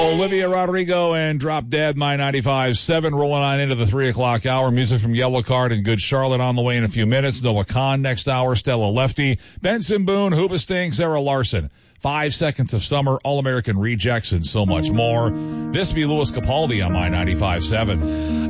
Olivia Rodrigo and Drop Dead, My 95.7, rolling on into the 3 o'clock hour. Music from Yellow Card and Good Charlotte on the way in a few minutes. Noah Khan next hour, Stella Lefty, Benson Boone, Hoobastank, Sarah Larson. 5 Seconds of Summer, All-American Rejects, and so much more. This be Louis Capaldi on My 95.7.